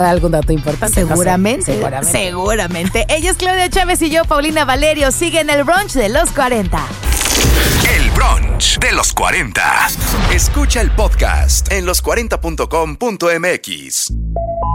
algún dato importante. Seguramente. Ella es Claudia Chávez y yo, Paulina Valerio. Sigue en el brunch de los 40. El brunch de los 40. Escucha el podcast en los40.com.mx.